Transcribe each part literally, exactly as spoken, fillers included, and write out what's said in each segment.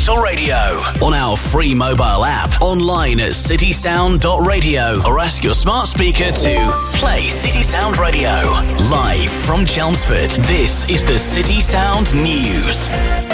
Digital Radio on our free mobile app, online at city sound dot radio, or ask your smart speaker to play City Sound Radio. Live from Chelmsford, this is the City Sound News.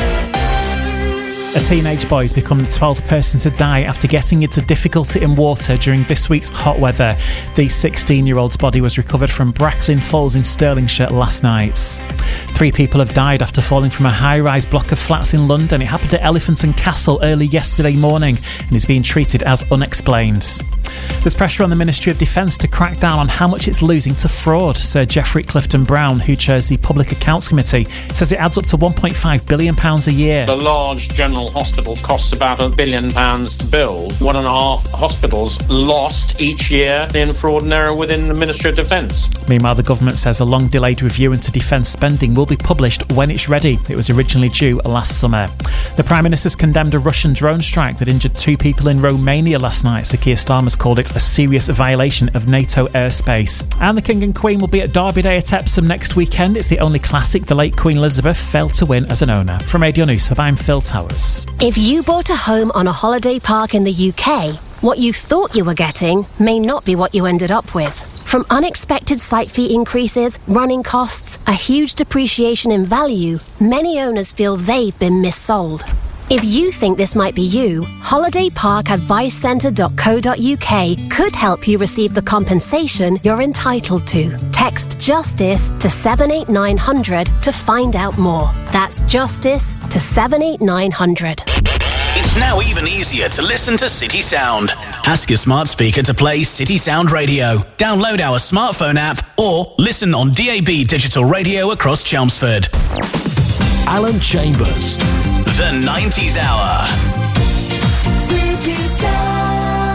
A teenage boy has become the twelfth person to die after getting into difficulty in water during this week's hot weather. The sixteen-year-old's body was recovered from Bracklin Falls in Stirlingshire last night. Three people have died after falling from a high-rise block of flats in London. It happened at Elephant and Castle early yesterday morning and is being treated as unexplained. There's pressure on the Ministry of Defence to crack down on how much it's losing to fraud. Sir Geoffrey Clifton-Brown, who chairs the Public Accounts Committee, says it adds up to one point five billion pounds a year. The large general hospital costs about a billion pounds to build. One and a half hospitals lost each year in fraud and error within the Ministry of Defence. Meanwhile, the government says a long-delayed review into defence spending will be published when it's ready. It was originally due last summer. The Prime Minister's condemned a Russian drone strike that injured two people in Romania last night. Sir Keir Starmer's called it a serious violation of NATO airspace. And the King and Queen will be at Derby Day at Epsom next weekend. It's the only classic the late Queen Elizabeth failed to win as an owner. From Radio News, I'm Phil Towers. If you bought a home on a holiday park in the U K, what you thought you were getting may not be what you ended up with. From unexpected site fee increases, running costs, a huge depreciation in value, many owners feel they've been missold. If you think this might be you, holiday park advice centre dot co dot uk could help you receive the compensation you're entitled to. Text JUSTICE to seven eight nine hundred to find out more. That's JUSTICE to seven eight nine hundred. It's now even easier to listen to City Sound. Ask your smart speaker to play City Sound Radio. Download our smartphone app or listen on D A B digital radio across Chelmsford. Alan Chambers, The nineties Hour. City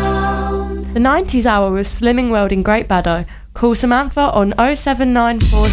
Sound. The nineties Hour with Slimming World in Great Baddow. Call Samantha on oh seven nine four